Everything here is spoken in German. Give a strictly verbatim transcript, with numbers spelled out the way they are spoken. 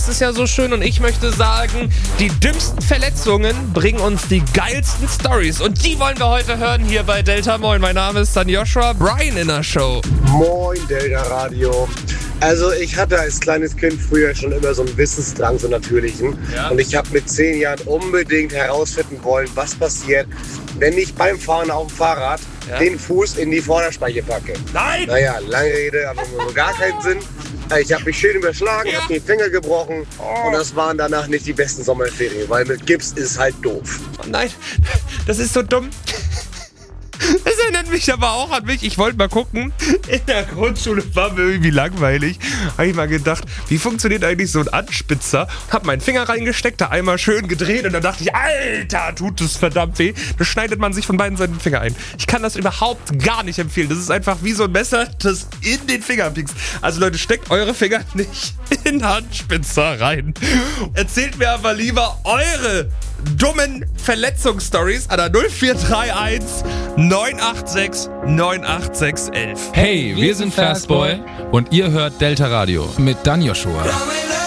es ja so schön und ich möchte sagen, die dümmsten Verletzungen bringen uns die geilsten Stories und die wollen wir heute hören hier bei Delta. Moin, mein Name ist dann Joshua, Brian in der Show. Moin, Delta Radio. Also ich hatte als kleines Kind früher schon immer so einen Wissensdrang, so natürlichen. Ja. Und ich habe mit zehn Jahren unbedingt herausfinden wollen, was passiert, wenn ich beim Fahren auf dem Fahrrad ja. den Fuß in die Vorderspeiche packe. Nein! Naja, lange Rede, aber so gar keinen Sinn. Ich habe mich schön überschlagen, ja. habe den Finger gebrochen oh. und das waren danach nicht die besten Sommerferien, weil mit Gips ist halt doof. Oh nein, das ist so dumm. Das erinnert mich aber auch an mich. Ich wollte mal gucken. In der Grundschule war mir irgendwie langweilig. Habe ich mal gedacht, wie funktioniert eigentlich so ein Anspitzer? Hab meinen Finger reingesteckt, da einmal schön gedreht und dann dachte ich, Alter, tut das verdammt weh. Da schneidet man sich von beiden Seiten den Finger ein. Ich kann das überhaupt gar nicht empfehlen. Das ist einfach wie so ein Messer, das in den Finger piekst. Also Leute, steckt eure Finger nicht in den Anspitzer rein. Erzählt mir aber lieber eure dummen Verletzungsstories an der null vier drei eins neun acht sechs neun acht sechs eins eins. Hey, wir sind Fastboy und ihr hört Delta Radio mit Dan Joshua.